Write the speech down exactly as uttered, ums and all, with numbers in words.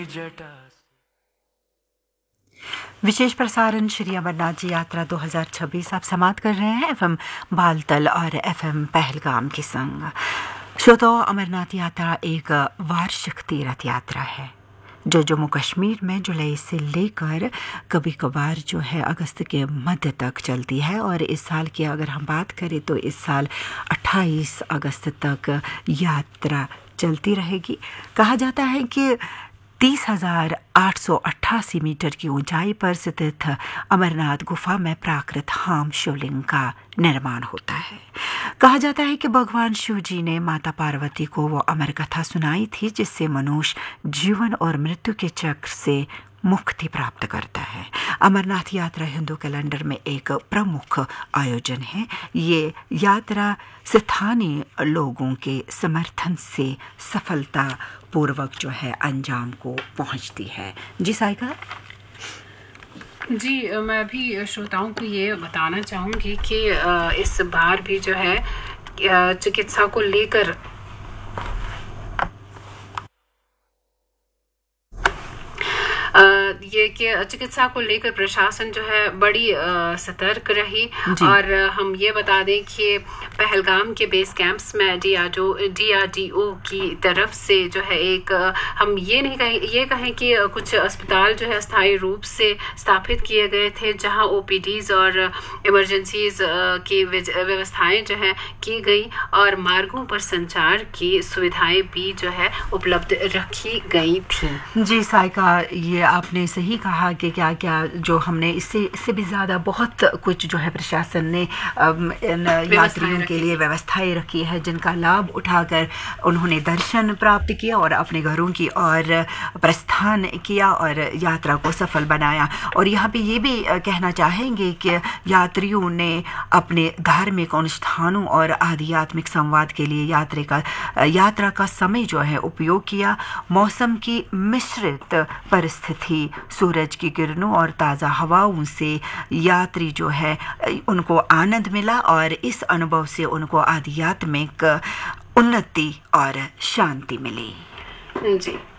विशेष प्रसारण श्री अमरनाथ जी यात्रा दो हज़ार छब्बीस आप समाप्त कर रहे हैं एफएम बालतल और एफएम पहलगाम के संग। श्रोताओं, अमरनाथ यात्रा एक वार्षिक तीर्थ यात्रा है जो जम्मू कश्मीर में जुलाई से लेकर कभी कभार जो है अगस्त के मध्य तक चलती है। और इस साल की अगर हम बात करें तो इस साल अट्ठाईस अगस्त तक यात्रा चलती रहेगी। कहा जाता है कि तीस हजार आठ सौ अट्ठासी मीटर की ऊंचाई पर स्थित अमरनाथ गुफा में प्राकृत हाम शिवलिंग का निर्माण होता है। कहा जाता है कि भगवान शिव जी ने माता पार्वती को वो अमर कथा सुनाई थी जिससे मनुष्य जीवन और मृत्यु के चक्र से मुक्ति प्राप्त करता है। अमरनाथ यात्रा हिंदू कैलेंडर में एक प्रमुख आयोजन है। ये यात्रा स्थानीय लोगों के समर्थन से सफलता पूर्वक जो है अंजाम को पहुंचती है। जी साइका। जी, मैं भी श्रोताओं को ये बताना चाहूँगी कि इस बार भी जो है चिकित्सा को लेकर ये कि चिकित्सा को लेकर प्रशासन जो है बड़ी सतर्क रही। और हम ये बता दें कि पहलगाम के बेस कैंप्स में डीआरडीओ डीआरडीओ की तरफ से जो है एक हम ये नहीं कहें ये कहें कि कुछ अस्पताल जो है अस्थायी रूप से स्थापित किए गए थे जहां ओपीडीज और इमरजेंसीज की व्यवस्थाएं जो है की गई और मार्गों पर संचार की सुविधाएं भी जो है उपलब्ध रखी गई थी। जी साइका, ये आपने सही कहा कि क्या क्या जो हमने इससे इससे भी ज़्यादा बहुत कुछ जो है प्रशासन ने इन यात्रियों के लिए व्यवस्थाएं रखी है जिनका लाभ उठाकर उन्होंने दर्शन प्राप्त किया और अपने घरों की ओर प्रस्थान किया और यात्रा को सफल बनाया। और यहाँ पे ये भी कहना चाहेंगे कि यात्रियों ने अपने धार्मिक अनुष्ठानों और आध्यात्मिक संवाद के लिए यात्रा का यात्रा का समय जो है उपयोग किया। मौसम की मिश्रित परिस्थिति, सूरज की किरणों और ताज़ा हवाओं से यात्री जो है उनको आनंद मिला और इस अनुभव से उनको आध्यात्मिक उन्नति और शांति मिली। जी।